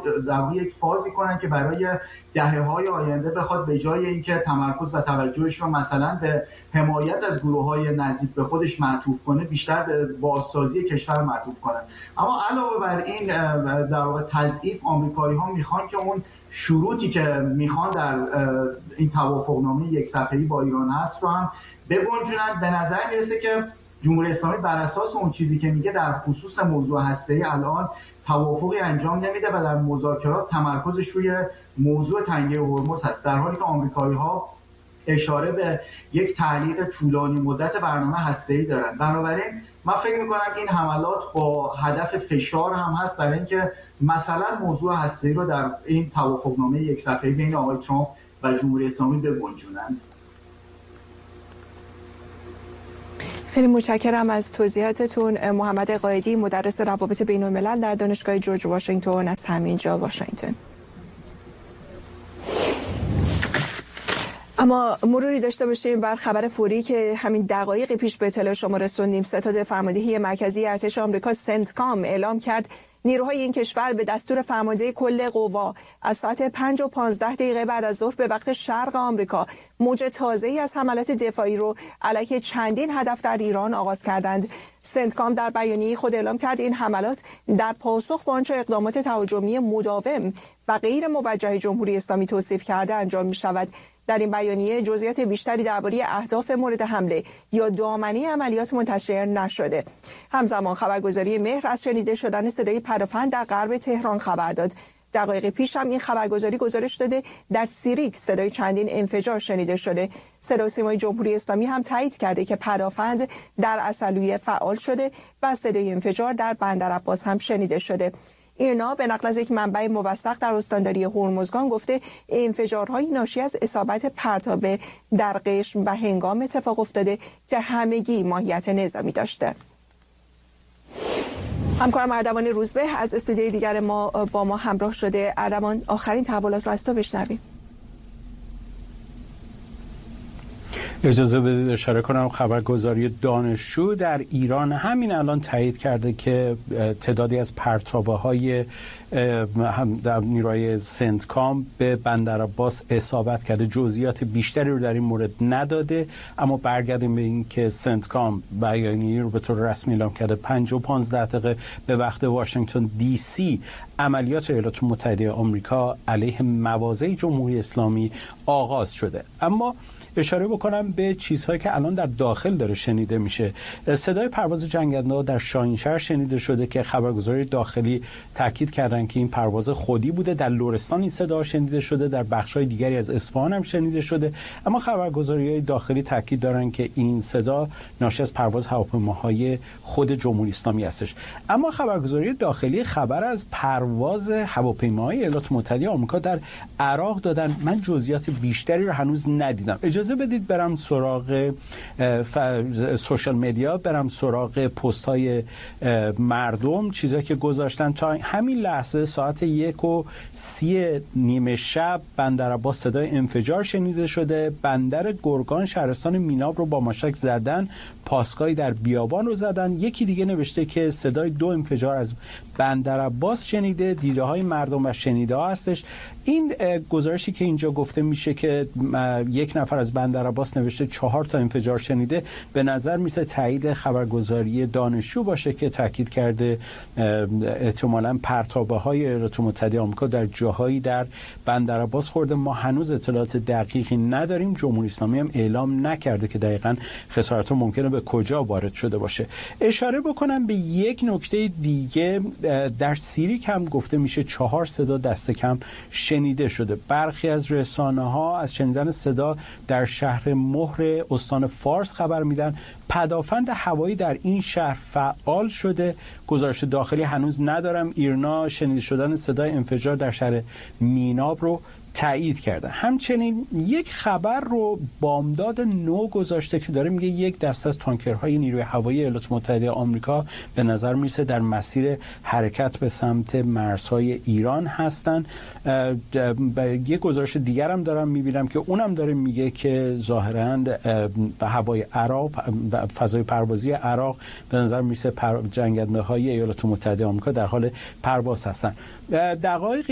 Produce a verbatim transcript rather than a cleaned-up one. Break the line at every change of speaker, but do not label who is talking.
در واقع یک فازی کنن که برای دهه‌های آینده بخواد به جای اینکه تمرکز و توجهش رو مثلا به حمایت از گروه‌های نزدیک به خودش معطوف کنه، بیشتر به بازسازی کشور معطوف کنه. اما علاوه بر این در واقع تضعیف، آمریکایی‌ها میخوان که اون شروطی که میخوان در این توافقنامه یک صفحه‌ای با ایران هست رو هم بگنجونن. به نظر میرسه که جمهوری اسلامی بر اساس اون چیزی که میگه در خصوص موضوع هسته‌ای الان توافقی انجام نمیده و در مذاکرات تمرکزش روی موضوع تنگه هرمز هست، در حالی که آمریکایی‌ها اشاره به یک تعلیق طولانی مدت برنامه هسته‌ای دارن. بنابراین من فکر می‌کنم این حملات با هدف فشار هم هست برای اینکه مثلا موضوع هسته‌ای رو در این توافقنامه یک صفحه‌ای بین آقای ترامپ و جمهوری اسلامی بگنجونند.
خیلی متشکرم از توضیحاتتون. محمد قائدی، مدرس روابط بین الملل در دانشگاه جورج واشنگتن از همینجا واشنگتن. اما مروری داشته باشیم بر خبر فوری که همین دقایق پیش به اطلاع شما رسوندیم. ستاد فرماندهی مرکزی ارتش آمریکا سنتکام اعلام کرد نیروهای این کشور به دستور فرمانده کل قوا از ساعت پنج و پانزده دقیقه بعد از ظهر به وقت شرق آمریکا موج تازه‌ای از حملات دفاعی رو علیه چندین هدف در ایران آغاز کردند. سنتکام در بیانیه خود اعلام کرد این حملات در پاسخ به آنچه اقدامات تهاجمی مداوم و غیر موجه جمهوری اسلامی توصیف کرده انجام می شود. در این بیانیه جزئیات بیشتری درباره اهداف مورد حمله یا دامنه عملیات منتشر نشده. همزمان خبرگزاری مهر از شنیده شدن صدای پدافند در غرب تهران خبر داد. دقایق پیش هم این خبرگزاری گزارش داده در سیریک صدای چندین انفجار شنیده شده. صدا و سیمای جمهوری اسلامی هم تایید کرده که پدافند در عسلویه فعال شده و صدای انفجار در بندرعباس هم شنیده شده. ایرنا به نقل از یک منبع موثق در استانداری هرمزگان گفته انفجارهای ناشی از اصابت پرتابه در قشم و هنگام اتفاق افتاده که همگی ماهیت نظامی داشته. همکارم اردوان روزبه از استودیوی دیگر ما با ما همراه شده. اردوان، آخرین تحولات را از تو بشنویم.
اجازه بدید اشاره کنم خبرگزاری دانشجو در ایران همین الان تایید کرده که تعدادی از پرتابه‌های در نیروی سنتکام به بندرعباس اصابت کرده. جزئیات بیشتری رو در این مورد نداده، اما برگردیم به این که سنتکام بیانیه رو به طور رسمی اعلام کرده پنج و پانزده دقیقه به وقت واشنگتن دی سی عملیات ایالات متحده آمریکا علیه مواضع جمهوری اسلامی آغاز شده. اما اشاره بکنم به چیزهایی که الان در داخل داره شنیده میشه. صدای پرواز جنگنده‌ها در شاهینشهر شنیده شده که خبرگزاری داخلی تاکید کردن که این پرواز خودی بوده. در لرستان این صدا شنیده شده، در بخش‌های دیگری از اصفهان هم شنیده شده، اما خبرگزاری‌های داخلی تاکید دارن که این صدا ناشی از پرواز هواپیماهای خود جمهوری اسلامی هستش. اما خبرگزاری داخلی خبر از پرواز هواپیماهای ایالات متحده آمریکا در عراق دادن. من جزئیات بیشتری رو هنوز ندیدم. اجازه بدید برم سراغ سوشال مدیا، برم سراغ پست های مردم، چیزایی که گذاشتن. تا همین لحظه ساعت یک و سی نیمه شب بندرعباس صدای انفجار شنیده شده. بندر گرگان شهرستان میناب رو با ماشک زدن، پاسگاهی در بیابان رو زدن. یکی دیگه نوشته که صدای دو انفجار از بندرعباس شنیده. دیده های مردم و شنیده ها هستش. این گزارشی که اینجا گفته میشه که یک نفر از بندرعباس نوشته چهار تا انفجار شنیده، به نظر میسه تایید خبرگزاری دانشجو باشه که تاکید کرده احتمالاً پرتابه های ایالات متحده آمریکا در جاهایی در بندرعباس خورده. ما هنوز اطلاعات دقیقی نداریم. جمهوری اسلامی هم اعلام نکرده که دقیقاً خسارت‌ها ممکنه به کجا وارد شده باشه. اشاره بکنم به یک نکته دیگه، در سیریک هم گفته میشه چهار صدا دست کم شنیده شده. برخی از رسانه‌ها از شنیدن صدا در شهر مهر استان فارس خبر میدن. پدافند هوایی در این شهر فعال شده. گزارش داخلی هنوز ندارم. ایرنا شنیده شدن صدای انفجار در شهر میناب رو تایید کرده. همچنین یک خبر رو بامداد نو گذاشته که داره میگه یک دسته از تانکرهای نیروی هوایی ایالات متحده آمریکا به نظر میرسه در مسیر حرکت به سمت مرزهای ایران هستن. یک گزارش دیگر هم دارم میبینم که اونم داره میگه که ظاهراً به هوای عراق، فضای پروازی عراق به نظر میرسه پر... جنگنده‌های ایالات متحده آمریکا در حال پرواز هستن. دقایق